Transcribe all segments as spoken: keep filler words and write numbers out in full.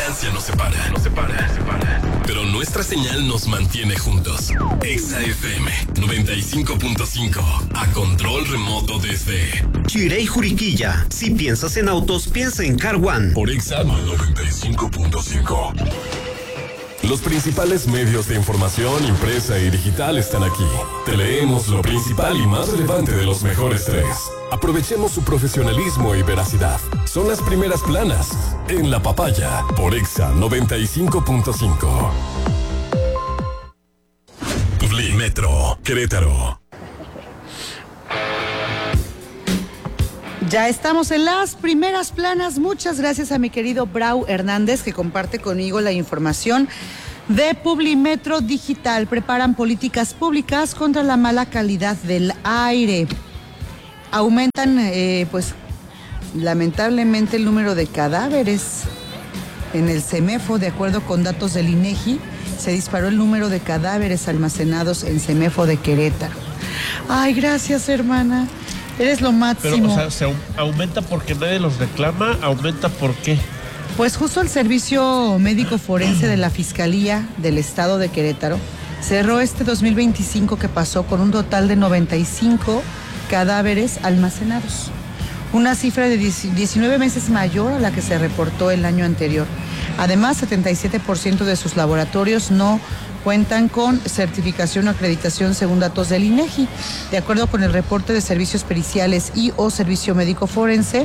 distancia nos separa, nos separa, nos separa. Pero nuestra señal nos mantiene juntos. Exa F M noventa y cinco punto cinco, a control remoto desde Chirey, Juriquilla. Si piensas en autos, piensa en Car One. Por Exa noventa y cinco punto cinco. Los principales medios de información impresa y digital están aquí. Te leemos lo principal y más relevante de los mejores tres. Aprovechemos su profesionalismo y veracidad. Son las primeras planas en La Papaya por Exa noventa y cinco punto cinco. Metro Querétaro. Ya estamos en las primeras planas. Muchas gracias a mi querido Brau Hernández, que comparte conmigo la información de Publimetro Digital. Preparan políticas públicas contra la mala calidad del aire. Aumentan, eh, pues, lamentablemente el número de cadáveres en el CEMEFO. De acuerdo con datos del INEGI, se disparó el número de cadáveres almacenados en CEMEFO de Querétaro. Ay, gracias, hermana. Eres lo máximo. Pero, o sea, ¿se aumenta porque nadie los reclama? ¿Aumenta por qué? Pues justo el Servicio Médico Forense de la Fiscalía del Estado de Querétaro cerró este dos mil veinticinco que pasó con un total de noventa y cinco cadáveres almacenados. Una cifra de diecinueve meses mayor a la que se reportó el año anterior. Además, setenta y siete por ciento de sus laboratorios no cuentan con certificación o acreditación según datos del INEGI. De acuerdo con el reporte de servicios periciales y o servicio médico forense,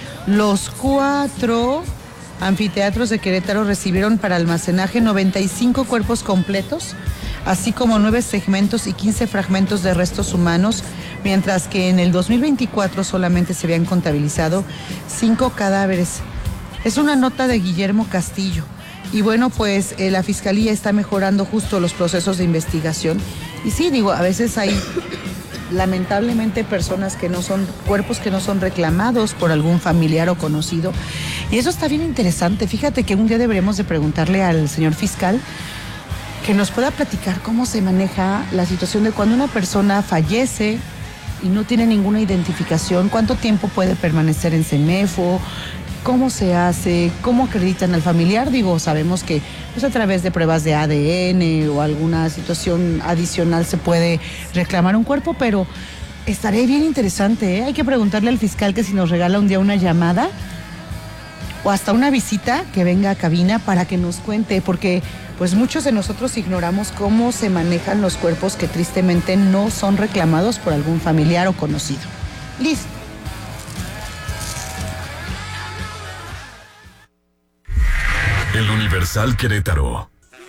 los cuatro anfiteatros de Querétaro recibieron para almacenaje noventa y cinco cuerpos completos, así como nueve segmentos y quince fragmentos de restos humanos, mientras que en el dos mil veinticuatro solamente se habían contabilizado cinco cadáveres. Es una nota de Guillermo Castillo. Y bueno, pues eh, la Fiscalía está mejorando justo los procesos de investigación. Y sí, digo, a veces hay lamentablemente personas que no son, cuerpos que no son reclamados por algún familiar o conocido. Y eso está bien interesante. Fíjate que un día deberíamos de preguntarle al señor fiscal que nos pueda platicar cómo se maneja la situación de cuando una persona fallece y no tiene ninguna identificación, cuánto tiempo puede permanecer en CEMEFO, cómo se hace, cómo acreditan al familiar. Digo, sabemos que pues a través de pruebas de A D N o alguna situación adicional se puede reclamar un cuerpo, pero estaría bien interesante, ¿eh? Hay que preguntarle al fiscal que si nos regala un día una llamada o hasta una visita, que venga a cabina para que nos cuente, porque pues muchos de nosotros ignoramos cómo se manejan los cuerpos que tristemente no son reclamados por algún familiar o conocido. Listo. El Universal Querétaro.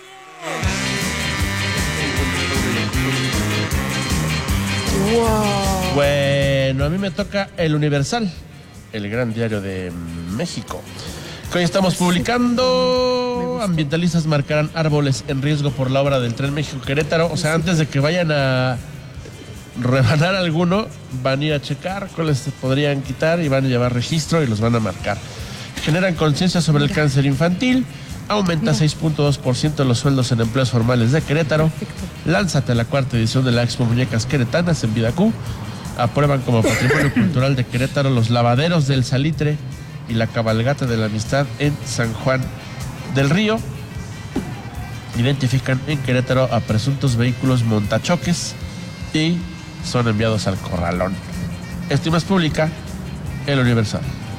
Wow. Bueno, a mí me toca El Universal, el gran diario de México. Que hoy estamos publicando. Ambientalistas marcarán árboles en riesgo por la obra del Tren México-Querétaro. O sea, antes de que vayan a rebanar alguno, van a ir a checar cuáles se podrían quitar y van a llevar registro y los van a marcar. Generan conciencia sobre el cáncer infantil. Aumenta seis punto dos por ciento los sueldos en empleos formales de Querétaro. Lánzate a la cuarta edición de la Expo Muñecas Queretanas en Vidacú. Aprueban como patrimonio cultural de Querétaro los lavaderos del Salitre y la cabalgata de la amistad en San Juan del Río. Identifican en Querétaro a presuntos vehículos montachoques y son enviados al corralón. Esto y más publica El Universal.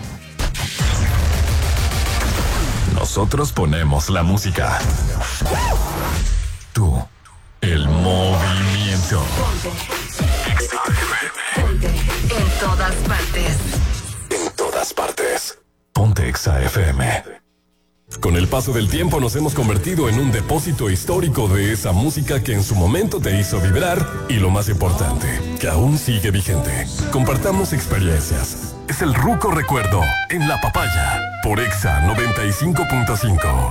Nosotros ponemos la música. Tú, el movimiento. Ponte en todas partes. En todas partes. Ponte Exa F M. Con el paso del tiempo nos hemos convertido en un depósito histórico de esa música que en su momento te hizo vibrar y lo más importante, que aún sigue vigente. Compartamos experiencias. Es el Ruco Recuerdo en La Papaya por Exa noventa y cinco punto cinco.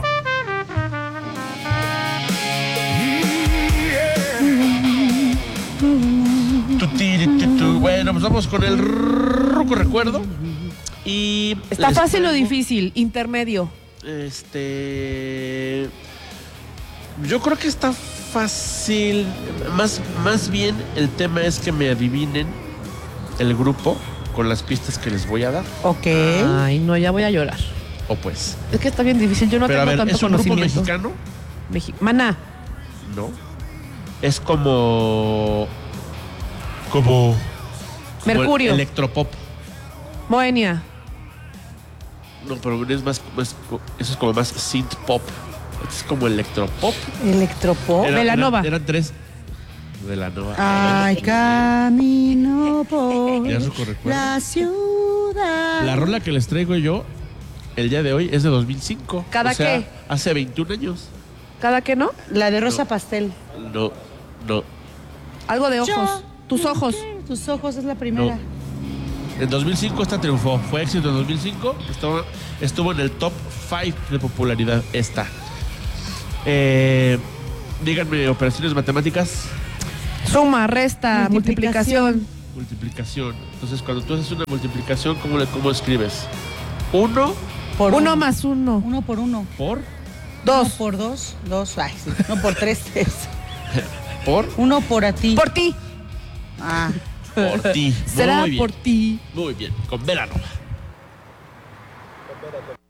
Bueno, pues vamos con el Ruco Recuerdo. Y ¿está fácil traigo, o difícil? Intermedio. Este... Yo creo que está fácil. Más, más bien el tema es que me adivinen el grupo con las pistas que les voy a dar. Ok. Ay, no, ya voy a llorar. O pues. Es que está bien difícil, yo no Pero a tengo ver, tanto ¿es un grupo conocimiento. mexicano? Mexi- Maná. No. Es como. Como. Mercurio. como electropop. Moenia. No, pero es más, más. Eso es como más synth pop. Es como electropop. Electropop. Era- Velanova. Eran, eran tres. Velanova. Ay, camino por Ya Ruco recuerda. la ciudad. La rola que les traigo yo el día de hoy es de dos mil cinco. ¿Cada o sea, qué? Hace veintiún años. ¿Cada que no? La de Rosa No. Pastel. No, no. Algo de ojos. Yo. Tus ojos. Tus ojos es la primera. En dos mil cinco esta triunfó. Fue éxito en dos mil cinco. Estuvo, estuvo en el top cinco de popularidad esta. Eh, díganme, operaciones matemáticas. Suma, resta, multiplicación. Multiplicación. Multiplicación. Entonces, cuando tú haces una multiplicación, ¿cómo, le, cómo escribes? Uno Por Uno uno. más uno. Uno por uno. por... Uno Dos. por dos. Dos. Ay, sí. Uno por tres. tres. Por... Uno por a ti. Por ti. Ah. Por ti. Será Muy bien. por ti. Muy bien. Con Velanova.